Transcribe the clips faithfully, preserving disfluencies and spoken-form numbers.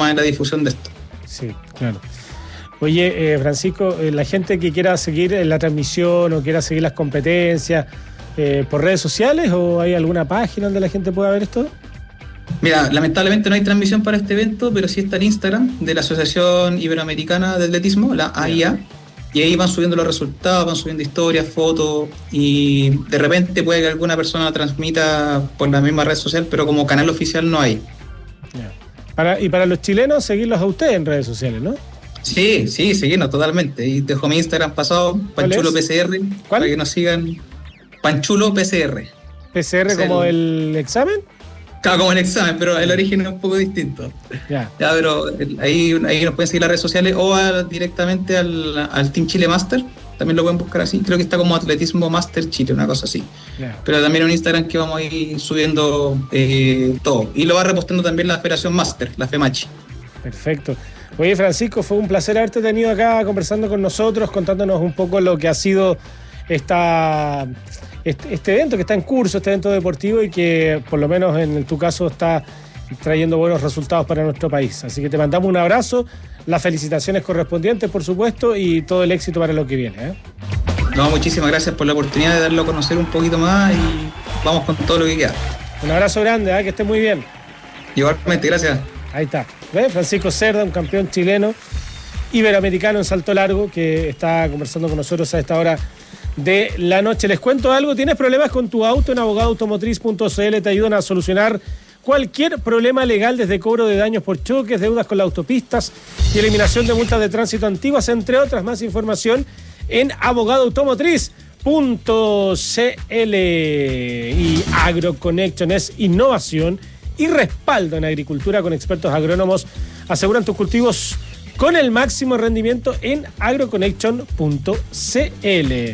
más en la difusión de esto. Sí, claro. Oye, eh, Francisco, eh, la gente que quiera seguir la transmisión o quiera seguir las competencias, eh, ¿por redes sociales o hay alguna página donde la gente pueda ver esto? Mira, lamentablemente no hay transmisión para este evento, pero sí está el Instagram de la Asociación Iberoamericana de Atletismo, la A I A, y ahí van subiendo los resultados, van subiendo historias, fotos, y de repente puede que alguna persona transmita por la misma red social, pero como canal oficial no hay. Yeah. Para, y para los chilenos, seguirlos a ustedes en redes sociales, ¿no? Sí, sí, seguirnos totalmente. Y dejo mi Instagram pasado, Panchulo P C R, ¿Cuál? para que nos sigan. Panchulo P C R. ¿P C R como el, el examen? Claro, como el examen, pero el origen es un poco distinto. Ya. Ya, pero ahí, ahí nos pueden seguir las redes sociales o a, directamente al, al Team Chile Master. También lo pueden buscar así. Creo que está como Atletismo Master Chile, una cosa así. Yeah. Pero también en Instagram que vamos a ir subiendo eh, todo. Y lo va repostando también la Federación Master, la FEMACHI. Perfecto. Oye, Francisco, fue un placer haberte tenido acá conversando con nosotros, contándonos un poco lo que ha sido esta... Este, este evento que está en curso, este evento deportivo y que por lo menos en tu caso está trayendo buenos resultados para nuestro país. Así que te mandamos un abrazo, las felicitaciones correspondientes por supuesto y todo el éxito para lo que viene, ¿eh? No, muchísimas gracias por la oportunidad de darlo a conocer un poquito más y vamos con todo lo que queda. Un abrazo grande, ¿eh? Que esté muy bien. Igualmente, gracias. Ahí está, ¿ves? Francisco Cerda, un campeón chileno iberoamericano en salto largo que está conversando con nosotros a esta hora de la noche. Les cuento algo, ¿tienes problemas con tu auto? En abogado automotriz punto c l te ayudan a solucionar cualquier problema legal, desde cobro de daños por choques, deudas con las autopistas y eliminación de multas de tránsito antiguas, entre otras. Más información en abogado automotriz punto c l. Y AgroConnection es innovación y respaldo en agricultura con expertos agrónomos. Aseguran tus cultivos con el máximo rendimiento en agroconnection punto c l.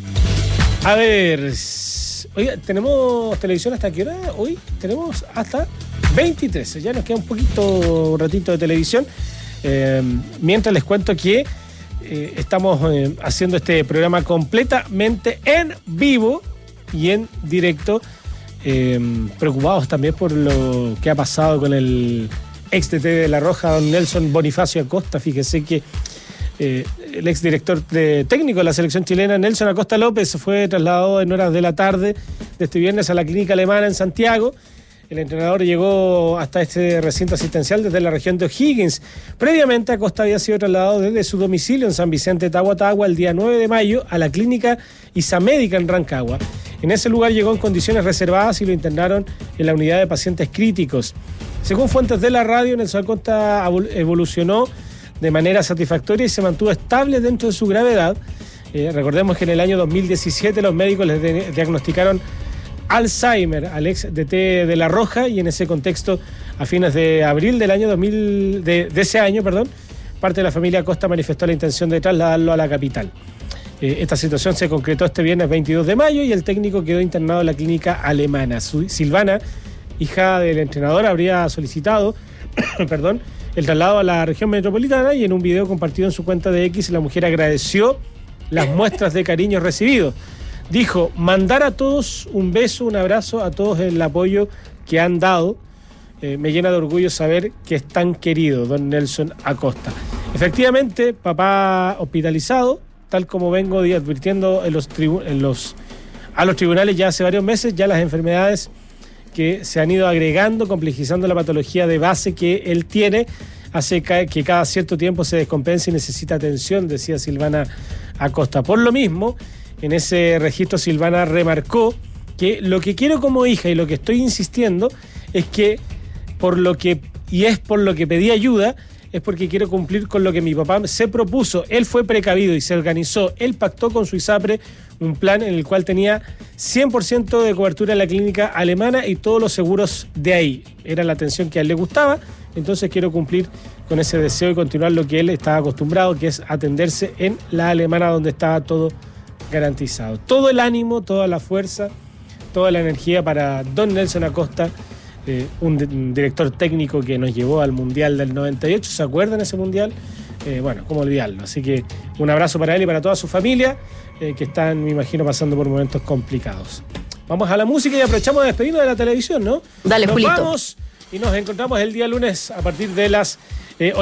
A ver, oiga, ¿tenemos televisión hasta qué hora? Hoy tenemos hasta veintitrés, ya nos queda un poquito, un ratito de televisión. Eh, mientras les cuento que eh, estamos eh, haciendo este programa completamente en vivo y en directo, eh, preocupados también por lo que ha pasado con el ex D T de La Roja, don Nelson Bonifacio Acosta. Fíjese que eh, el ex director de, técnico de la selección chilena, Nelson Acosta López, fue trasladado en horas de la tarde de este viernes a la clínica alemana en Santiago. El entrenador llegó hasta este recinto asistencial desde la región de O'Higgins. Previamente, Acosta había sido trasladado desde su domicilio en San Vicente Tahuatahua el día nueve de mayo a la clínica Isamédica en Rancagua. En ese lugar llegó en condiciones reservadas y lo internaron en la unidad de pacientes críticos. Según fuentes de la radio, Nelson Acosta evolucionó de manera satisfactoria y se mantuvo estable dentro de su gravedad. Eh, recordemos que en el año dos mil diecisiete los médicos les de- diagnosticaron Alzheimer al ex D T de La Roja, y en ese contexto, a fines de abril del año dos mil, de, de ese año, perdón, parte de la familia Acosta manifestó la intención de trasladarlo a la capital. Eh, esta situación se concretó este viernes veintidós de mayo y el técnico quedó internado en la clínica alemana. Su, Silvana, hija del entrenador, habría solicitado perdón, el traslado a la región metropolitana, y en un video compartido en su cuenta de X, la mujer agradeció las muestras de cariño recibidos. Dijo: mandar a todos un beso, un abrazo, a todos el apoyo que han dado. Eh, me llena de orgullo saber que es tan querido don Nelson Acosta. Efectivamente, papá hospitalizado, tal como vengo advirtiendo en los tribu- en los, a los tribunales ya hace varios meses. Ya las enfermedades que se han ido agregando, complejizando la patología de base que él tiene, hace que cada cierto tiempo se descompense y necesita atención, decía Silvana Acosta. Por lo mismo, en ese registro Silvana remarcó que lo que quiero como hija y lo que estoy insistiendo es que por lo que, y es por lo que pedí ayuda, es porque quiero cumplir con lo que mi papá se propuso. Él fue precavido y se organizó. Él pactó con su ISAPRE un plan en el cual tenía cien por ciento de cobertura en la clínica alemana y todos los seguros de ahí. Era la atención que a él le gustaba, entonces quiero cumplir con ese deseo y continuar lo que él estaba acostumbrado, que es atenderse en la alemana, donde estaba todo garantizado. Todo el ánimo, toda la fuerza, toda la energía para don Nelson Acosta, eh, un, de, un director técnico que nos llevó al Mundial del noventa y ocho. ¿Se acuerdan ese Mundial? Eh, bueno, cómo olvidarlo. Así que un abrazo para él y para toda su familia, eh, que están, me imagino, pasando por momentos complicados. Vamos a la música y aprovechamos de despedirnos de la televisión, ¿no? Dale, nos Julito. Vamos y nos encontramos el día lunes a partir de las eh,